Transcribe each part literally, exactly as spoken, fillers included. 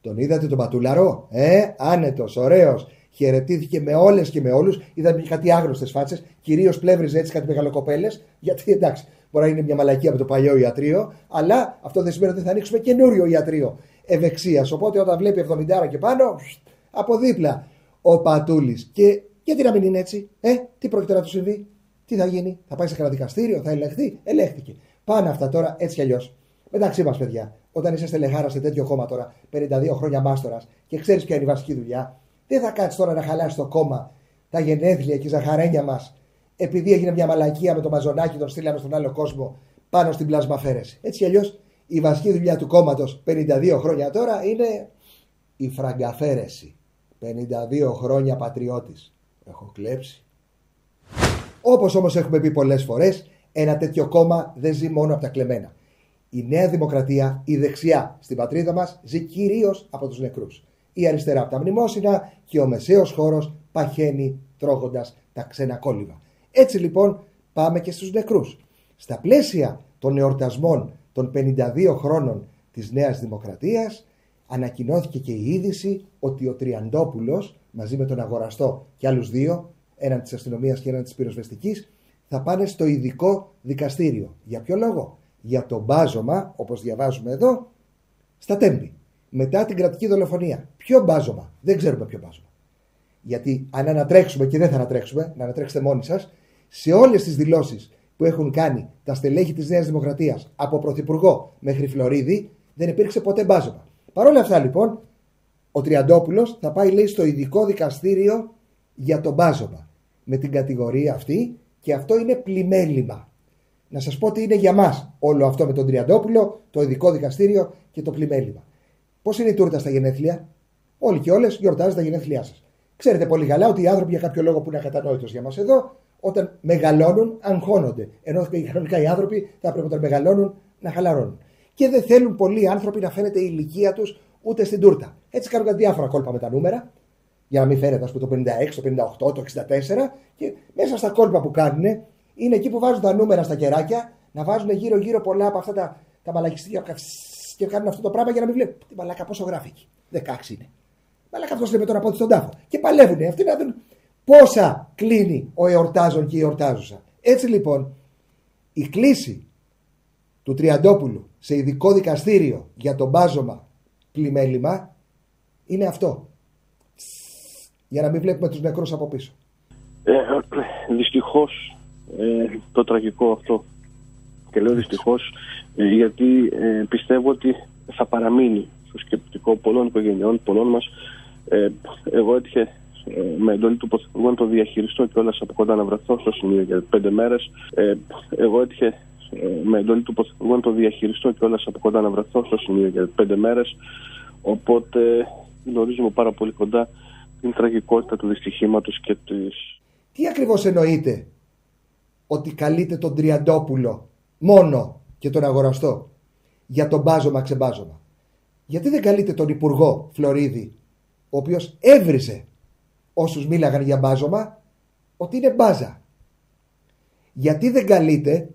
Τον είδατε τον Πατούλαρο, ε, άνετος, ωραίος. Χαιρετήθηκε με όλες και με όλους. Είδαμε και κάτι άγνωστες φάτσες. Κυρίως πλεύριζε έτσι κάτι μεγαλοκοπέλες. Γιατί εντάξει, μπορεί να είναι μια μαλακία από το παλιό ιατρείο, αλλά αυτό δεν σημαίνει ότι θα ανοίξουμε καινούριο ιατρείο ευεξίας. Οπότε όταν βλέπει εβδομήντα και πάνω, από δίπλα ο Πατούλης. Και γιατί να μην είναι έτσι, ε, τι πρόκειται να του συμβεί, τι θα γίνει, θα πάει σε κανένα δικαστήριο, θα ελεγχθεί, ελέγχθηκε. Πάνε αυτά τώρα έτσι κι αλλιώς. Μεταξύ μας, παιδιά, όταν είσαι στελεχάρα σε τέτοιο κόμμα τώρα, πενήντα δύο χρόνια μάστορας και ξέρεις ποια είναι η βασική δουλειά, δεν θα κάτσεις τώρα να χαλάσει το κόμμα, τα γενέθλια και η ζαχαρένια μας, επειδή έγινε μια μαλακία με το μαζονάκι, τον στείλαμε στον άλλο κόσμο πάνω στην πλασμαφέρεση. Έτσι κι αλλιώς η βασική δουλειά του κόμματος πενήντα δύο χρόνια τώρα είναι η φραγκαφέρεση. πενήντα δύο χρόνια πατριώτης. Έχω κλέψει. Όπως όμως έχουμε πει πολλές φορές, ένα τέτοιο κόμμα δεν ζει μόνο από τα κλεμμένα. Η Νέα Δημοκρατία, η δεξιά στην πατρίδα μας, ζει κυρίως από τους νεκρούς. Η αριστερά από τα μνημόσυνα και ο μεσαίος χώρος παχαίνει τρώγοντας τα ξένα κόλληβα. Έτσι λοιπόν πάμε και στους νεκρούς. Στα πλαίσια των εορτασμών των πενήντα δύο χρόνων της Νέας Δημοκρατίας, ανακοινώθηκε και η είδηση ότι ο Τριαντόπουλος μαζί με τον αγοραστό και άλλους δύο, έναν της αστυνομίας και έναν της πυροσβεστικής, θα πάνε στο ειδικό δικαστήριο. Για ποιο λόγο? Για το μπάζωμα, όπως διαβάζουμε εδώ, στα Τέμπη. Μετά την κρατική δολοφονία. Ποιο μπάζωμα? Δεν ξέρουμε ποιο μπάζωμα. Γιατί αν ανατρέξουμε, και δεν θα ανατρέξουμε, να ανατρέξετε μόνοι σας, σε όλες τις δηλώσεις που έχουν κάνει τα στελέχη της Νέας Δημοκρατίας, από πρωθυπουργό μέχρι Φλωρίδη, δεν υπήρξε ποτέ μπάζωμα. Παρ' όλα αυτά λοιπόν, ο Τριαντόπουλος θα πάει, λέει, στο ειδικό δικαστήριο για το μπάζωμα. Με την κατηγορία αυτή, και αυτό είναι πλημέλημα. Να σας πω τι είναι για μας όλο αυτό με τον Τριαντόπουλο, το ειδικό δικαστήριο και το πλημέλημα. Πώς είναι η τούρτα στα γενέθλια? Όλοι και όλες γιορτάζουν τα γενέθλιά σας. Ξέρετε πολύ καλά ότι οι άνθρωποι, για κάποιο λόγο που είναι ακατανόητος για μας εδώ, όταν μεγαλώνουν, αγχώνονται. Ενώ κανονικά οι άνθρωποι θα πρέπει όταν μεγαλώνουν να χαλαρώνουν. Και δεν θέλουν πολλοί άνθρωποι να φαίνεται η ηλικία τους ούτε στην τούρτα. Έτσι κάνουν κάτι διάφορα κόλπα με τα νούμερα, για να μην φαίνεται, ας πούμε, το πενήντα έξι, το πενήντα οκτώ, το εξήντα τέσσερα. Και μέσα στα κόλπα που κάνουν είναι εκεί που βάζουν τα νούμερα στα κεράκια, να βάζουν γύρω-γύρω πολλά από αυτά τα, τα μαλακιστήρια και κάνουν αυτό το πράγμα για να μην βλέπουν. Τι μαλάκα, πόσο γράφει εκεί? δεκαέξι είναι. Μαλάκα, αυτό λέμε τώρα από στον τάφο. Και παλεύουν αυτοί να δουν πόσα κλείνει ο εορτάζων και η εορτάζουσα. Έτσι λοιπόν, η κλήση του Τριαντόπουλου σε ειδικό δικαστήριο για το μπάζωμα πλημέλημα είναι αυτό. Για να μην βλέπουμε τους νεκρούς από πίσω. Ε, δυστυχώς ε, το τραγικό αυτό, και λέω δυστυχώς ε, γιατί ε, πιστεύω ότι θα παραμείνει στο σκεπτικό πολλών οικογενειών, πολλών μας. Ε, εγώ έτυχε ε, με εντολή του Πρωθυπουργού να το διαχειριστώ κιόλας από κοντά, να βρεθώ στο σημείο για πέντε μέρες. Ε, εγώ έτυχε ε, με εντολή του Πρωθυπουργού να το διαχειριστώ κιόλας από κοντά, να βρεθώ στο σημείο για πέντε μέρες. Οπότε γνωρίζουμε πάρα πολύ κοντά την τραγικότητα του δυστυχήματος και της... Τι ακριβώς εννοείται ότι καλείται τον Τριαντόπουλο μόνο και τον αγοραστό για τον μπάζωμα ξεμπάζωμα? Γιατί δεν καλείται τον Υπουργό Φλωρίδη, ο οποίος έβριζε όσους μίλαγαν για μπάζωμα ότι είναι μπάζα? Γιατί δεν καλείται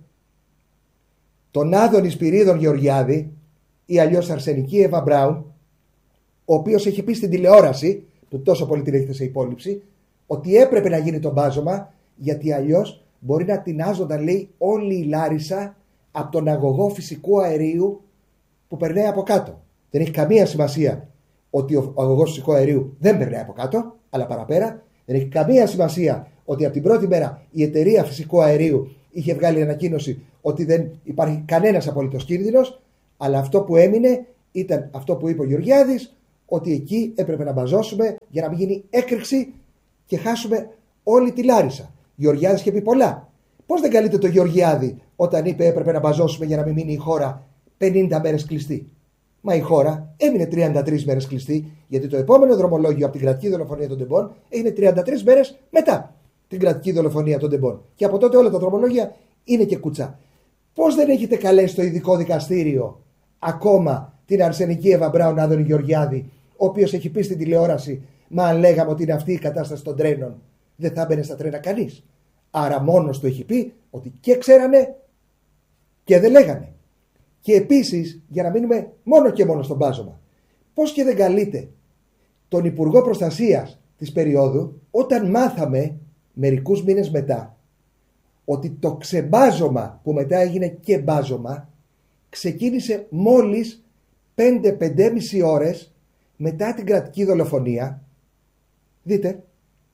τον Άδωνη Σπυρίδων Γεωργιάδη ή αλλιώς Αρσενική Εύα Μπράουν, ο οποίος έχει πει στην τηλεόραση, που τόσο πολύ την έχετε σε υπόλοιψη, ότι έπρεπε να γίνει το μπάζωμα, γιατί αλλιώς μπορεί να τεινάζονταν, λέει, όλη η Λάρισα από τον αγωγό φυσικού αερίου που περνάει από κάτω. Δεν έχει καμία σημασία ότι ο αγωγός φυσικού αερίου δεν περνάει από κάτω, αλλά παραπέρα. Δεν έχει καμία σημασία ότι από την πρώτη μέρα η εταιρεία φυσικού αερίου είχε βγάλει ανακοίνωση ότι δεν υπάρχει κανένας απολύτως κίνδυνος, αλλά αυτό που έμεινε ήταν αυτό που είπε ο Γεωργιάδης, ότι εκεί έπρεπε να μπαζώσουμε για να μην γίνει έκρηξη και χάσουμε όλη τη Λάρισα. Γεωργιάδης είχε πει πολλά. Πώς δεν καλείται το Γεωργιάδη όταν είπε έπρεπε να μπαζώσουμε για να μην μείνει η χώρα πενήντα μέρες κλειστή? Μα η χώρα έμεινε τριάντα τρεις μέρες κλειστή, γιατί το επόμενο δρομολόγιο από την κρατική δολοφονία των Τεμπών έγινε τριάντα τρεις μέρες μετά την κρατική δολοφονία των Τεμπών. Και από τότε όλα τα δρομολόγια είναι και κουτσά. Πώς δεν έχετε καλέσει στο ειδικό δικαστήριο ακόμα την Αρσενική Εύα Μπράουν Άδωνη Γεωργιάδη, ο οποίος έχει πει στην τηλεόραση, μα αν λέγαμε ότι είναι αυτή η κατάσταση των τρένων, δεν θα μπαινε στα τρένα κανείς? Άρα μόνος του έχει πει ότι και ξέρανε και δεν λέγανε. Και επίσης, για να μείνουμε μόνο και μόνο στον μπάζωμα, Πώς και δεν καλείται τον Υπουργό Προστασίας της περίοδου, όταν μάθαμε μερικούς μήνες μετά ότι το ξεμπάζωμα που μετά έγινε και μπάζωμα ξεκίνησε μόλις πέντε με πέντε και μισή ώρες μετά την κρατική δολοφονία. Δείτε,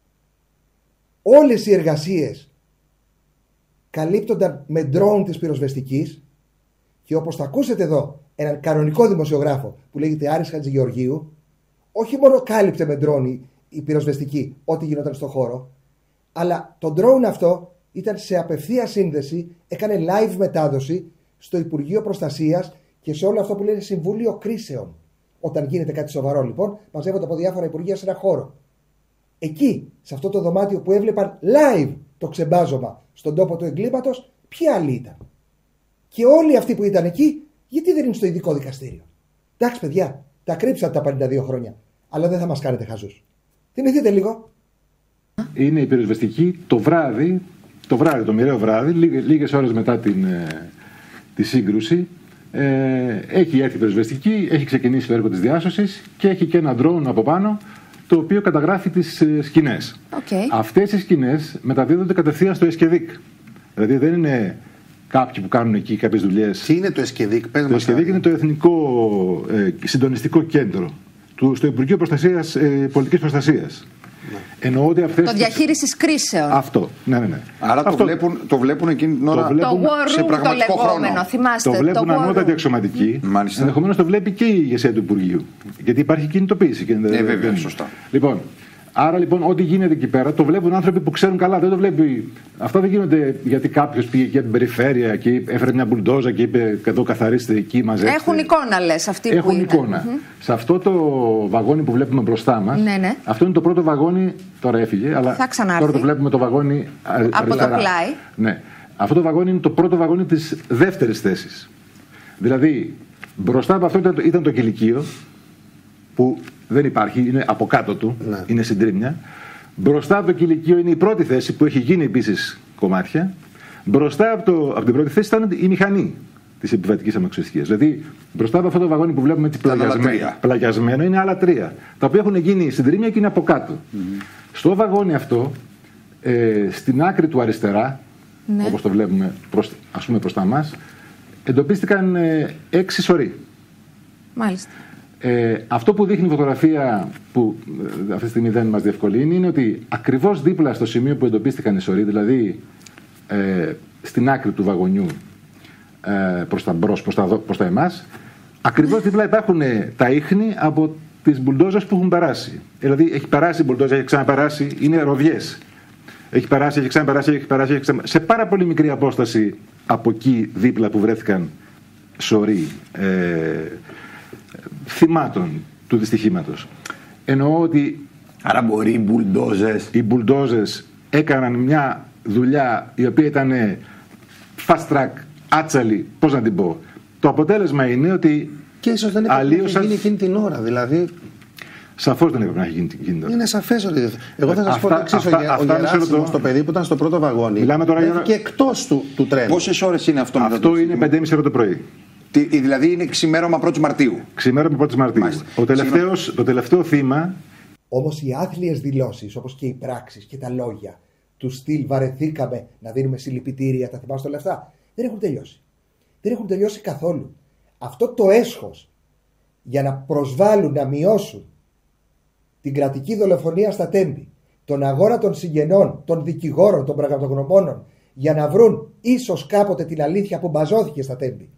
όλες οι εργασίες καλύπτονταν με ντρόουν της πυροσβεστικής και όπως θα ακούσετε εδώ έναν κανονικό δημοσιογράφο που λέγεται Άρης Χατζηγεωργίου, όχι μόνο κάλυπτε με ντρόουν η πυροσβεστική ό,τι γινόταν στο χώρο, αλλά το ντρόουν αυτό ήταν σε απευθεία σύνδεση, έκανε live μετάδοση στο Υπουργείο Προστασίας και σε όλο αυτό που λένε Συμβούλιο Κρίσεων. Όταν γίνεται κάτι σοβαρό λοιπόν, μαζεύονται από διάφορα υπουργεία σε ένα χώρο. Εκεί, σε αυτό το δωμάτιο που έβλεπαν live το ξεμπάζωμα στον τόπο του εγκλήματος, ποιοι άλλοι ήταν? Και όλοι αυτοί που ήταν εκεί, γιατί δεν είναι στο ειδικό δικαστήριο? Εντάξει, παιδιά, τα κρύψατε τα πενήντα δύο χρόνια, αλλά δεν θα μας κάνετε χαζούς. Θυμηθείτε λίγο. Είναι η πυροσβεστική το βράδυ, το βράδυ, το μοιραίο βράδυ, λίγες ώρες μετά την, ε, τη σύγκρουση. Ε, έχει έρθει η πυροσβεστική, έχει ξεκινήσει το έργο της διάσωσης και έχει και ένα ντρόουν από πάνω, το οποίο καταγράφει τις ε, σκηνές. Okay. Αυτές οι σκηνές μεταδίδονται κατευθείαν στο ΕΣΚΕΔΙΚ. Δηλαδή δεν είναι κάποιοι που κάνουν εκεί κάποιες δουλειές. Τι είναι το ΕΣΚΕΔΙΚ? Πες το μας. ΕΣΚΕΔΙΚ είναι το Εθνικό ε, Συντονιστικό Κέντρο του, στο Υπουργείο Προστασίας, ε, Πολιτικής Προστασίας. Ναι. Εννοώ ότι αυτές το διαχείρισης κρίσεων. Αυτό, ναι, ναι, ναι. Άρα αυτό... το, βλέπουν, το βλέπουν εκείνη την ώρα το βλέπουν... το war room, σε πραγματικό το λεγόμενο, χρόνο. θυμάστε. Το βλέπουν το ανώτατη αξιωματική. Ενδεχομένως το βλέπει και η ηγεσία του Υπουργείου. Γιατί υπάρχει κινητοποίηση. Και ναι, βέβαια, σωστά. Λοιπόν, άρα λοιπόν, ό,τι γίνεται εκεί πέρα το βλέπουν άνθρωποι που ξέρουν καλά. Δεν το βλέπει. Αυτά δεν γίνονται γιατί κάποιος πήγε για την περιφέρεια και έφερε μια μπουλντόζα και είπε: εδώ καθαρίστε, εκεί μαζεύστε. Έχουν εικόνα, λες, αυτοί Έχουν που είναι. Έχουν εικόνα. Mm-hmm. Σε αυτό το βαγόνι που βλέπουμε μπροστά μας, ναι, ναι. αυτό είναι το πρώτο βαγόνι. Τώρα έφυγε, αλλά τώρα το βλέπουμε το βαγόνι αριστερά. Από το πλάι. Ναι. Αυτό το βαγόνι είναι το πρώτο βαγόνι της δεύτερης θέσης. Δηλαδή, μπροστά από αυτό ήταν το, ήταν το κηλικείο, που δεν υπάρχει, είναι από κάτω του, ναι. Είναι συντρίμμια. Μπροστά από το κηλικείο είναι η πρώτη θέση που έχει γίνει επίσης κομμάτια. Μπροστά από, το, από την πρώτη θέση ήταν η μηχανή της επιβατικής αμαξοστοιχίας. Δηλαδή, μπροστά από αυτό το βαγόνι που βλέπουμε έτσι πλαγιασμένο, πλαγιασμένο είναι άλλα τρία. Τα οποία έχουν γίνει συντρίμμια και είναι από κάτω. Mm-hmm. Στο βαγόνι αυτό, ε, στην άκρη του αριστερά, ναι. Όπως το βλέπουμε προς, ας πούμε προς τα μας, εντοπίστηκαν ε, έξι σωροί. Μάλιστα. Ε, αυτό που δείχνει η φωτογραφία που ε, αυτή τη στιγμή δεν μας διευκολύνει είναι ότι ακριβώς δίπλα στο σημείο που εντοπίστηκαν οι σωροί, δηλαδή ε, στην άκρη του βαγονιού ε, προς τα μπρος, προς τα, προς τα εμάς, ακριβώς δίπλα υπάρχουν τα ίχνη από τις μπουλντόζες που έχουν περάσει. Δηλαδή έχει περάσει η μπουλντόζα, έχει ξαναπεράσει, είναι ροδιές. Έχει περάσει, έχει ξαναπεράσει, έχει περάσει, έχει ξαναπεράσει. Σε πάρα πολύ μικρή απόσταση από εκεί δίπλα που βρέθηκαν σωροί ε, θυμάτων του δυστυχήματος. Εννοώ ότι άρα μπορεί οι μπουλντόζες οι μπουλντόζες έκαναν μια δουλειά η οποία ήταν fast track, άτσαλη, πώς να την πω. Το αποτέλεσμα είναι ότι και ίσως δεν έπρεπε αλλίωσαν... να έχει γίνει εκείνη την ώρα, δηλαδή. Σαφώς δεν έπρεπε να έχει γίνει εκείνη την ώρα. Είναι σαφές ότι. Εγώ θα σας πω το εξής: ο Γεράσιμος, το παιδί που ήταν στο πρώτο βαγόνι, βρέθηκε εκτός του, του τρένου. Πόσες ώρες είναι αυτό? Αυτό είναι πέντε και μισή ώρα το πρωί. Τι, δηλαδή είναι ξημέρωμα πρώτη Μαρτίου. Ξημέρωμα πρώτη Μαρτίου. Ο τελευταίος, το τελευταίο θύμα. Όμως οι άθλιες δηλώσεις, όπως και οι πράξεις και τα λόγια του στυλ βαρεθήκαμε να δίνουμε συλληπιτήρια, τα θυμάστε όλα αυτά, δεν έχουν τελειώσει. Δεν έχουν τελειώσει καθόλου. Αυτό το έσχος για να προσβάλλουν, να μειώσουν την κρατική δολοφονία στα Τέμπη, τον αγώνα των συγγενών, των δικηγόρων, των πραγματογνωμόνων, για να βρουν ίσως κάποτε την αλήθεια που μπαζώθηκε στα Τέμπη,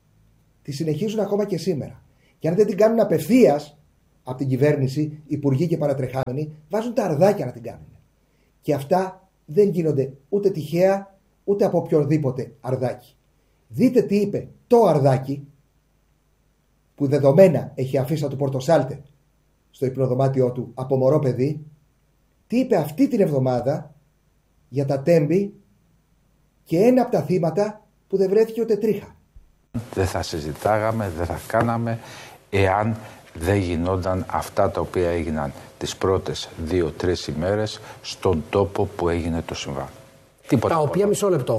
τη συνεχίζουν ακόμα και σήμερα. Και αν δεν την κάνουν απευθείας από την κυβέρνηση, υπουργοί και παρατρεχάμενοι, βάζουν τα αρδάκια να την κάνουν. Και αυτά δεν γίνονται ούτε τυχαία, ούτε από οποιοδήποτε αρδάκι. Δείτε τι είπε το αρδάκι, που δεδομένα έχει αφήσει του Πορτοσάλτε στο υπνοδωμάτιό του από μωρό παιδί, τι είπε αυτή την εβδομάδα για τα Τέμπη και ένα από τα θύματα που δεν βρέθηκε ούτε τρίχα. Δεν θα συζητάγαμε, δεν θα κάναμε εάν δεν γινόταν αυτά τα οποία έγιναν τις πρώτες δύο-τρεις ημέρες στον τόπο που έγινε το συμβάν. Τίποτα. Τα οποία, μισό λεπτό,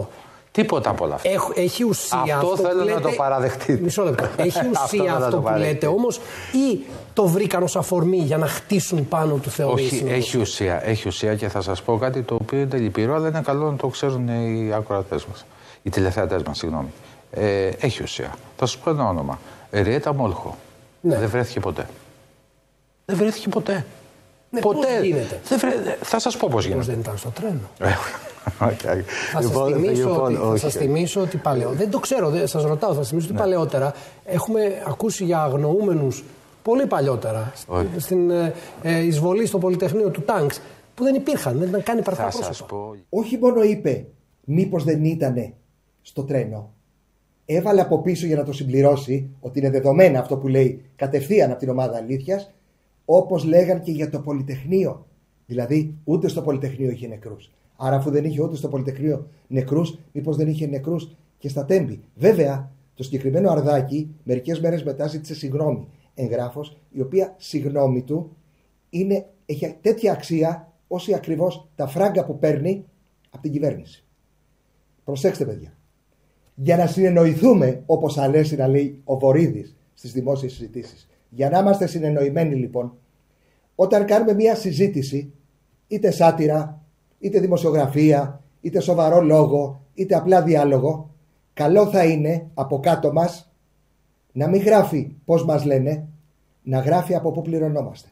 Τίποτα από όλα αυτά. Έχ, έχει ουσία αυτό, αυτό θέλω που λέτε... να το παραδεχτείτε. Μισό λεπτό. Έχει ουσία αυτό, αυτό που λέτε όμως, ή το βρήκαν ως αφορμή για να χτίσουν πάνω του θεωρήσεις? Όχι, έχει ουσία. Έχει ουσία και θα σας πω κάτι το οποίο είναι λυπηρό, αλλά είναι καλό να το ξέρουν οι ακροατές μας. Οι τηλεθεατές μας, συγγνώμη. Ε, έχει ουσία. Θα σας πω ένα όνομα. Ριέτα Μόλχο. Ναι. Δεν βρέθηκε ποτέ. Δεν βρέθηκε ποτέ. Ναι, ποτέ. Πώς γίνεται? Δεν βρέ... Θα σας πω πώς γίνεται. Πώς δεν ήταν στο τρένο. Okay. Θα σας λοιπόν, θυμίσω, λοιπόν, ότι, θα σας θυμίσω ότι παλαιότερα, δεν το ξέρω, δεν, σας ρωτάω, θα σας θυμίσω ότι ναι. παλαιότερα έχουμε ακούσει για αγνοούμενους πολύ παλιότερα okay. στην ε, ε, εισβολή στο Πολυτεχνείο του Τάγκς που δεν υπήρχαν, δεν ήταν καν υπαρκτά πρόσωπα. Πω... Όχι μόνο είπε μήπως δεν ήτανε στο τρένο, έβαλε από πίσω για να το συμπληρώσει ότι είναι δεδομένα αυτό που λέει κατευθείαν από την ομάδα αλήθειας, όπως λέγαν και για το Πολυτεχνείο. Δηλαδή ούτε στο Πολυτεχνείο είχε νεκρούς. Άρα, αφού δεν είχε ούτε στο Πολυτεχνείο νεκρούς, μήπως δεν είχε νεκρούς και στα Τέμπη. Βέβαια, το συγκεκριμένο Αρδάκι, μερικές μέρες μετά, ζήτησε συγγνώμη εγγράφος, η οποία συγγνώμη του είναι, έχει τέτοια αξία όση ακριβώς τα φράγκα που παίρνει από την κυβέρνηση. Προσέξτε, παιδιά. Για να συνεννοηθούμε, όπως αρέσει να λέει ο Βορίδης στις δημόσιες συζητήσεις, για να είμαστε συνεννοημένοι, λοιπόν, όταν κάνουμε μια συζήτηση, είτε σάτυρα, είτε δημοσιογραφία, είτε σοβαρό λόγο, είτε απλά διάλογο, καλό θα είναι από κάτω μας να μην γράφει πώς μας λένε, να γράφει από πού πληρωνόμαστε.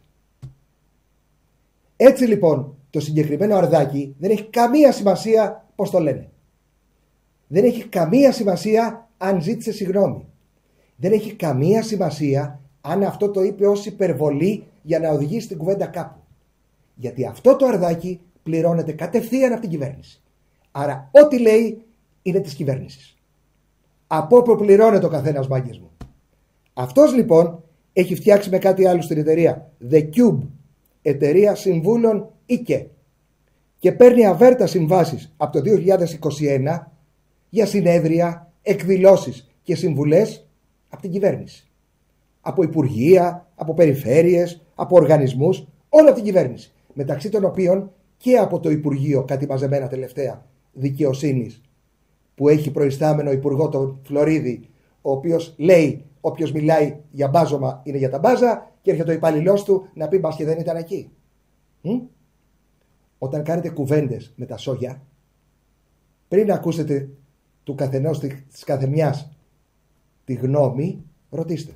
Έτσι λοιπόν το συγκεκριμένο Αρδάκι δεν έχει καμία σημασία πώς το λένε. Δεν έχει καμία σημασία αν ζήτησε συγγνώμη. Δεν έχει καμία σημασία αν αυτό το είπε ως υπερβολή για να οδηγήσει την κουβέντα κάπου. Γιατί αυτό το Αρδάκι πληρώνεται κατευθείαν από την κυβέρνηση. Άρα ό,τι λέει είναι της κυβέρνησης. Από όπου πληρώνεται ο καθένας, μάγκες μου. Αυτός λοιπόν έχει φτιάξει με κάτι άλλο στην εταιρεία The Cube, εταιρεία συμβούλων ΙΚΕ, και παίρνει αβέρτα συμβάσεις από το δύο χιλιάδες είκοσι ένα για συνέδρια, εκδηλώσεις και συμβουλές από την κυβέρνηση. Από υπουργεία, από περιφέρειες, από οργανισμούς, όλα από την κυβέρνηση. Μεταξύ των οποίων και από το Υπουργείο, κάτι μαζεμένα τελευταία, Δικαιοσύνης, που έχει προϊστάμενο υπουργό τον Φλωρίδη, ο οποίος λέει όποιος μιλάει για μπάζωμα είναι για τα μπάζα, και έρχεται ο υπαλληλός του να πει μπας και δεν ήταν εκεί. Μ? Όταν κάνετε κουβέντες με τα σόγια, πριν ακούσετε του καθενός της καθεμιάς τη γνώμη, ρωτήστε.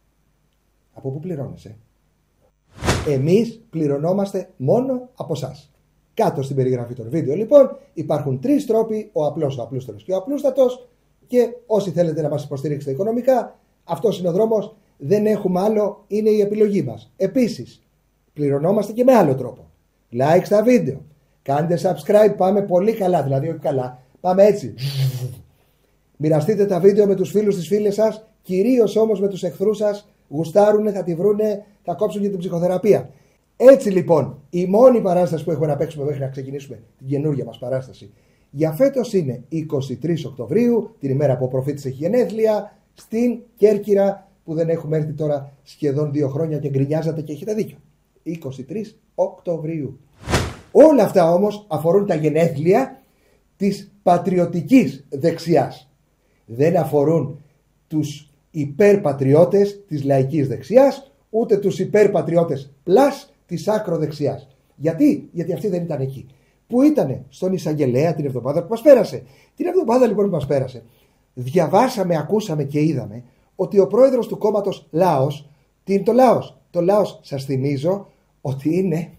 Από πού πληρώνεσαι? Εμείς πληρωνόμαστε μόνο από εσάς. Κάτω στην περιγραφή των βίντεο λοιπόν υπάρχουν τρεις τρόποι, ο απλός, ο απλούστερος και ο απλούστατος, και όσοι θέλετε να μας υποστηρίξετε οικονομικά, αυτός είναι ο δρόμος, δεν έχουμε άλλο, είναι η επιλογή μας. Επίσης, πληρωνόμαστε και με άλλο τρόπο. Like στα βίντεο, κάντε subscribe, πάμε πολύ καλά, δηλαδή όχι καλά, πάμε έτσι. Μοιραστείτε τα βίντεο με τους φίλους, τις φίλες σας, κυρίως όμως με τους εχθρούς σας, γουστάρουνε, θα τη βρούνε, θα κόψουν και την ψυχοθεραπεία. Έτσι λοιπόν, η μόνη παράσταση που έχουμε να παίξουμε μέχρι να ξεκινήσουμε την καινούργια μας παράσταση για φέτος είναι είκοσι τρεις Οκτωβρίου, την ημέρα που ο προφήτης έχει γενέθλια, στην Κέρκυρα, που δεν έχουμε έρθει τώρα σχεδόν δύο χρόνια και γκρινιάζατε και έχετε δίκιο. είκοσι τρεις Οκτωβρίου. Όλα αυτά όμως αφορούν τα γενέθλια της πατριωτικής δεξιάς. Δεν αφορούν τους υπερπατριώτες της λαϊκής δεξιάς, ούτε τους υπερπατριώτες πλάς της άκροδεξιάς. Γιατί? Γιατί αυτοί δεν ήταν εκεί. Πού ήτανε? Στον εισαγγελέα την εβδομάδα που μας πέρασε. Την εβδομάδα λοιπόν που μας πέρασε, διαβάσαμε, ακούσαμε και είδαμε ότι ο πρόεδρος του κόμματος Λάος, τι είναι το Λάος? Το Λάος, σας θυμίζω, ότι είναι...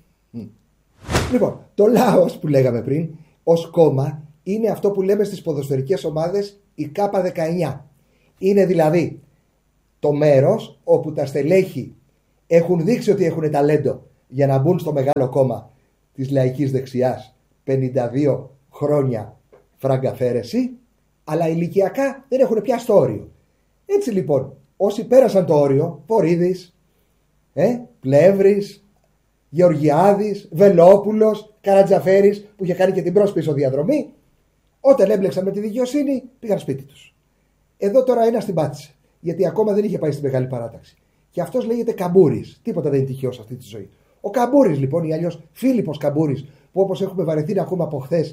Λοιπόν, το Λάος που λέγαμε πριν, ως κόμμα, είναι αυτό που λέμε στις ποδοσφαιρικές ομάδες η Κάπα δεκαεννιά. Είναι δηλαδή το μέρος όπου τα στελέχη έχουν δείξει ότι έχουν ταλέντο για να μπουν στο μεγάλο κόμμα της λαϊκής δεξιάς, πενήντα δύο χρόνια φραγκαφέρεση, αλλά ηλικιακά δεν έχουν πιάσει το όριο. Έτσι λοιπόν, όσοι πέρασαν το όριο, Βορίδης, ε, Πλεύρης, Γεωργιάδης, Βελόπουλος, Καρατζαφέρης, που είχε κάνει και την πρόσπισο διαδρομή, όταν έμπλεξαν με τη δικαιοσύνη, πήγαν σπίτι τους. Εδώ τώρα ένας την πάτησε, γιατί ακόμα δεν είχε πάει στη μεγάλη παράταξη. Και αυτός λέγεται Καμπούρης. Τίποτα δεν είναι τυχαίο σε αυτή τη ζωή. Ο Καμπούρης λοιπόν, ή αλλιώς Φίλιππος Καμπούρης, που όπως έχουμε βαρεθεί να ακούμε από χθες,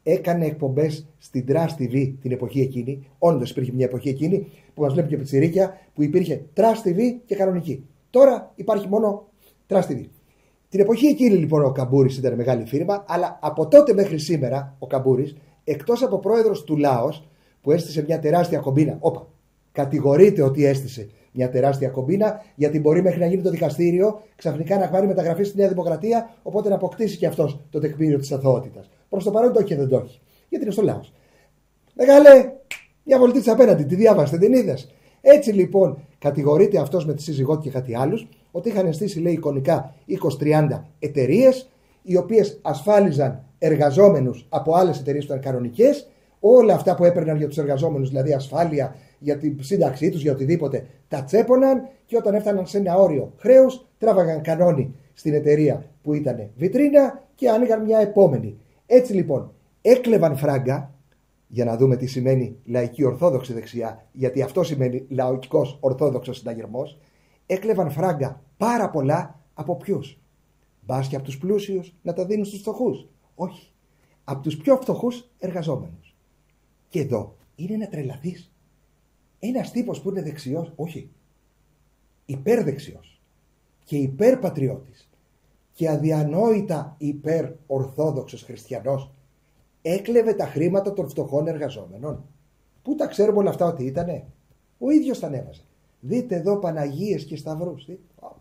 έκανε εκπομπές στην Trust τι βι την εποχή εκείνη. Όντως υπήρχε μια εποχή εκείνη που μας βλέπει και πιτσιρίκια που υπήρχε Trust τι βι και κανονική. Τώρα υπάρχει μόνο Trust τι βι. Την εποχή εκείνη λοιπόν ο Καμπούρης ήταν μεγάλη φίρμα, αλλά από τότε μέχρι σήμερα ο Καμπούρης, εκτός από πρόεδρος του Λάος που έστησε μια τεράστια κομπίνα, όπα, κατηγορείται ότι έστησε μια τεράστια κομπίνα, γιατί μπορεί μέχρι να γίνει το δικαστήριο ξαφνικά να πάρει μεταγραφή στη Νέα Δημοκρατία, οπότε να αποκτήσει και αυτός το τεκμήριο της αθωότητας. Προς το παρόν το έχει και δεν το έχει. Γιατί είναι στο Λάος. Μεγάλε, μια βολτίτσα απέναντι, τη διάβαστε, την είδες. Έτσι λοιπόν κατηγορείται αυτός με τη σύζυγό του και κάτι άλλους ότι είχαν στήσει, λέει, εικονικά είκοσι τριάντα εταιρείες, οι οποίες ασφάλιζαν εργαζόμενους από άλλες εταιρείες που ήταν κανονικές. Όλα αυτά που έπαιρναν για τους εργαζόμενους, δηλαδή ασφάλεια για την σύνταξή τους, για οτιδήποτε, τα τσέπωναν και όταν έφταναν σε ένα όριο χρέους, τράβαγαν κανόνι στην εταιρεία που ήταν βιτρίνα και άνοιγαν μια επόμενη. Έτσι λοιπόν έκλεβαν φράγκα, για να δούμε τι σημαίνει λαϊκή ορθόδοξη δεξιά, γιατί αυτό σημαίνει λαϊκός ορθόδοξος συναγερμός. Έκλεβαν φράγκα πάρα πολλά από ποιους? Μπας και από τους πλούσιους να τα δίνουν στους φτωχούς? Όχι. Από τους πιο φτωχούς εργαζόμενους. Και εδώ είναι να τρελαθείς. Ένας τύπος που είναι δεξιός, όχι, υπερδεξιός και υπερπατριώτης και αδιανόητα υπερορθόδοξος χριστιανός, έκλεβε τα χρήματα των φτωχών εργαζόμενων. Πού τα ξέρουμε όλα αυτά ότι ήτανε? Ο ίδιος τα ανέβαζε. Δείτε εδώ Παναγίες και Σταυρούς. Δείτε.